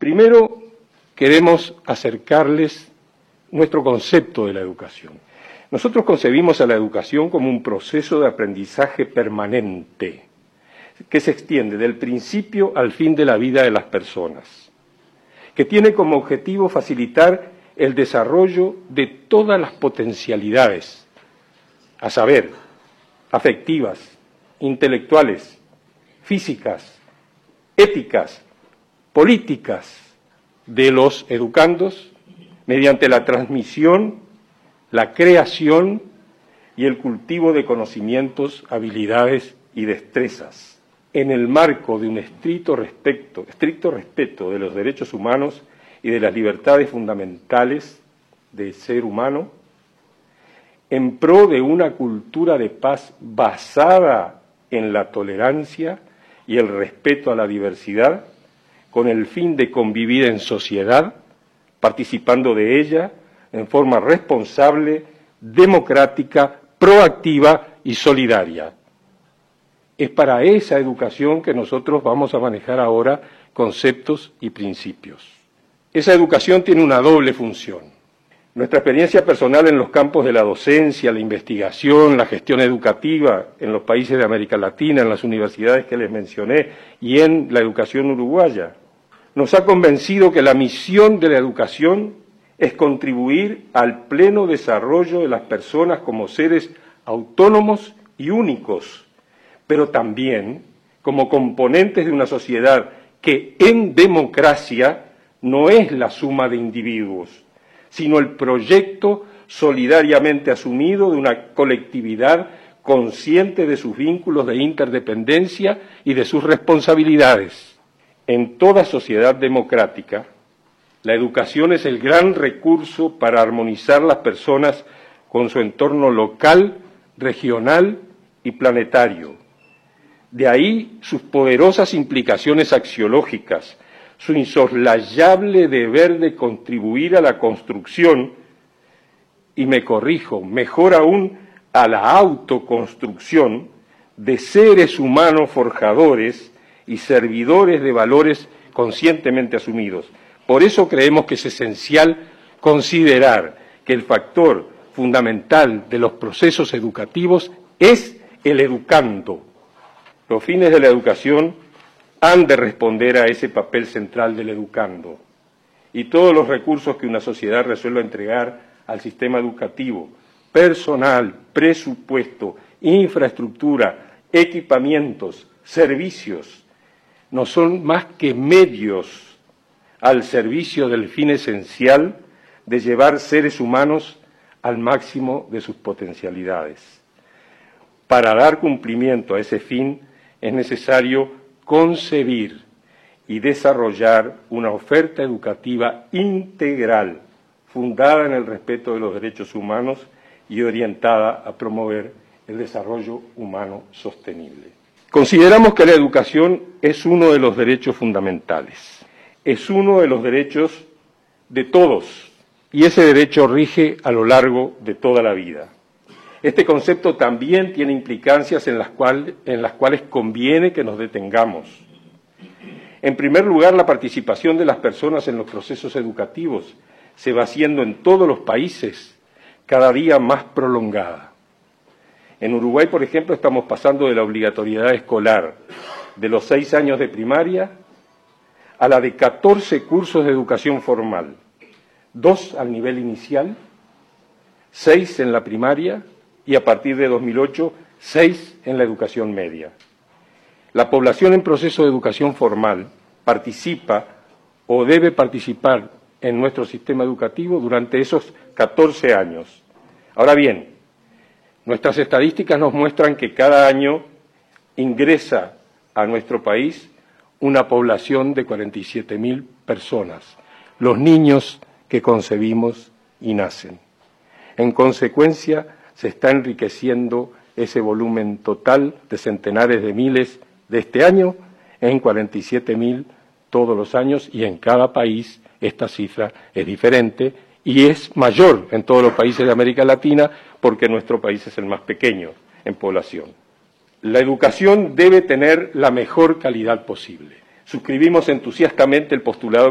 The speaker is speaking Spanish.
Primero, queremos acercarles nuestro concepto de la educación. Nosotros concebimos a la educación como un proceso de aprendizaje permanente que se extiende del principio al fin de la vida de las personas, que tiene como objetivo facilitar el desarrollo de todas las potencialidades, a saber, afectivas, intelectuales, físicas, éticas, políticas de los educandos mediante la transmisión, la creación y el cultivo de conocimientos, habilidades y destrezas, en el marco de un estricto respeto de los derechos humanos y de las libertades fundamentales del ser humano, en pro de una cultura de paz basada en la tolerancia y el respeto a la diversidad, con el fin de convivir en sociedad, participando de ella en forma responsable, democrática, proactiva y solidaria. Es para esa educación que nosotros vamos a manejar ahora conceptos y principios. Esa educación tiene una doble función. Nuestra experiencia personal en los campos de la docencia, la investigación, la gestión educativa en los países de América Latina, en las universidades que les mencioné y en la educación uruguaya, nos ha convencido que la misión de la educación es contribuir al pleno desarrollo de las personas como seres autónomos y únicos, pero también como componentes de una sociedad que en democracia no es la suma de individuos, sino el proyecto solidariamente asumido de una colectividad consciente de sus vínculos de interdependencia y de sus responsabilidades. En toda sociedad democrática, la educación es el gran recurso para armonizar las personas con su entorno local, regional y planetario. De ahí sus poderosas implicaciones axiológicas, su insoslayable deber de contribuir a la construcción, y me corrijo, mejor aún, a la autoconstrucción de seres humanos forjadores y servidores de valores conscientemente asumidos. Por eso creemos que es esencial considerar que el factor fundamental de los procesos educativos es el educando. Los fines de la educación han de responder a ese papel central del educando, y todos los recursos que una sociedad resuelva entregar al sistema educativo, personal, presupuesto, infraestructura, equipamientos, servicios, no son más que medios al servicio del fin esencial de llevar seres humanos al máximo de sus potencialidades. Para dar cumplimiento a ese fin es necesario concebir y desarrollar una oferta educativa integral, fundada en el respeto de los derechos humanos y orientada a promover el desarrollo humano sostenible. Consideramos que la educación es uno de los derechos fundamentales, es uno de los derechos de todos, y ese derecho rige a lo largo de toda la vida. Este concepto también tiene implicancias en las cuales conviene que nos detengamos. En primer lugar, la participación de las personas en los procesos educativos se va haciendo en todos los países cada día más prolongada. En Uruguay, por ejemplo, estamos pasando de la obligatoriedad escolar de los 6 años de primaria a la de 14 cursos de educación formal, 2 al nivel inicial, 6 en la primaria y a partir de 2008, 6 en la educación media. La población en proceso de educación formal participa o debe participar en nuestro sistema educativo durante esos 14 años. Ahora bien, nuestras estadísticas nos muestran que cada año ingresa a nuestro país una población de 47.000 personas, los niños que concebimos y nacen. En consecuencia, se está enriqueciendo ese volumen total de centenares de miles de este año en 47.000 todos los años, y en cada país esta cifra es diferente y es mayor en todos los países de América Latina porque nuestro país es el más pequeño en población. La educación debe tener la mejor calidad posible. Suscribimos entusiastamente el postulado